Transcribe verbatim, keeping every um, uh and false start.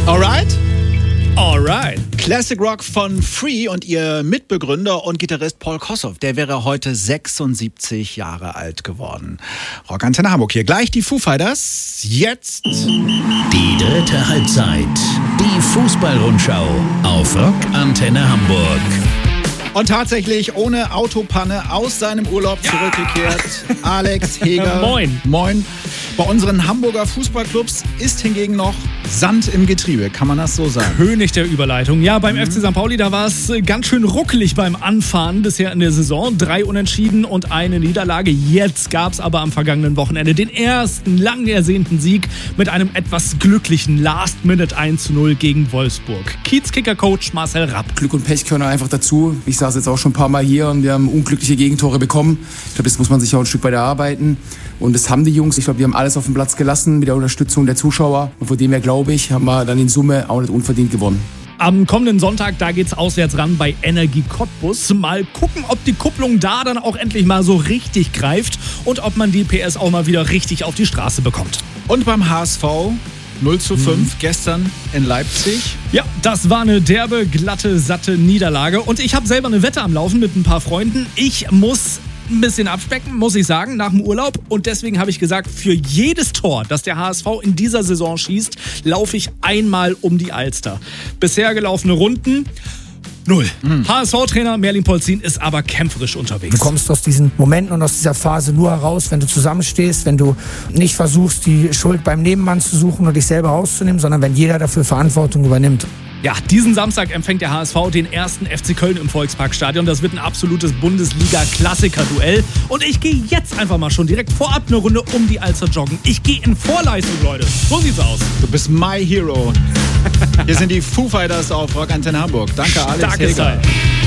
Alright? Alright. Classic Rock von Free und ihr Mitbegründer und Gitarrist Paul Kossoff, der wäre heute sechsundsiebzig Jahre alt geworden. Rockantenne Hamburg hier. Gleich die Foo Fighters. Jetzt die dritte Halbzeit. Die Fußballrundschau auf Rockantenne Hamburg. Und tatsächlich ohne Autopanne aus seinem Urlaub ja. zurückgekehrt. Alex Heger. Moin. Moin. Bei unseren Hamburger Fußballclubs ist hingegen noch Sand im Getriebe. Kann man das so sagen? König der Überleitung. Ja, beim mhm. F C Sankt Pauli, da war es ganz schön ruckelig beim Anfahren bisher in der Saison. Drei Unentschieden und eine Niederlage. Jetzt gab es aber am vergangenen Wochenende den ersten lang ersehnten Sieg mit einem etwas glücklichen Last-Minute eins zu null gegen Wolfsburg. Kiez-Kicker-Coach Marcel Rapp. Glück und Pech gehören einfach dazu. Ich saß jetzt auch schon ein paar Mal hier und wir haben unglückliche Gegentore bekommen. Ich glaube, das muss man sich auch ein Stück weit erarbeiten. Und das haben die Jungs. Ich glaube, die haben alles auf den Platz gelassen mit der Unterstützung der Zuschauer. Und von dem her, glaube ich, haben wir dann in Summe auch nicht unverdient gewonnen. Am kommenden Sonntag, da geht's auswärts ran bei Energie Cottbus. Mal gucken, ob die Kupplung da dann auch endlich mal so richtig greift und ob man die P S auch mal wieder richtig auf die Straße bekommt. Und beim H S V null zu fünf mhm. gestern in Leipzig. Ja, das war eine derbe, glatte, satte Niederlage. Und ich habe selber eine Wette am Laufen mit ein paar Freunden. Ich muss ein bisschen abspecken, muss ich sagen, nach dem Urlaub. Und deswegen habe ich gesagt, für jedes Tor, das der H S V in dieser Saison schießt, laufe ich einmal um die Alster. Bisher gelaufene Runden null. Mhm. H S V-Trainer Merlin Polzin ist aber kämpferisch unterwegs. Du kommst aus diesen Momenten und aus dieser Phase nur heraus, wenn du zusammenstehst, wenn du nicht versuchst, die Schuld beim Nebenmann zu suchen und dich selber rauszunehmen, sondern wenn jeder dafür Verantwortung übernimmt. Ja, diesen Samstag empfängt der H S V den ersten F C Köln im Volksparkstadion. Das wird ein absolutes Bundesliga-Klassiker-Duell. Und ich gehe jetzt einfach mal schon direkt vorab eine Runde um die Alster joggen. Ich gehe in Vorleistung, Leute. So sieht's aus. Du bist my hero. Hier sind die Foo Fighters auf Rockantenne Hamburg. Danke, Alex Starke Heger. Zeit.